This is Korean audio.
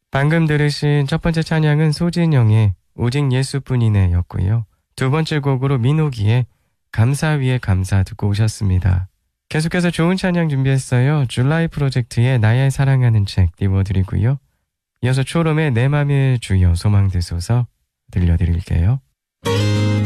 방금 들으신 첫 번째 찬양은 소진영의 오직 예수뿐이네 였고요. 두 번째 곡으로 민호기의 감사 위에 감사 듣고 오셨습니다. 계속해서 좋은 찬양 준비했어요. 줄라이 프로젝트의 나의 사랑하는 책 띄워드리고요. 이어서 초롬의 내 맘의 주여 소망되소서 들려드릴게요.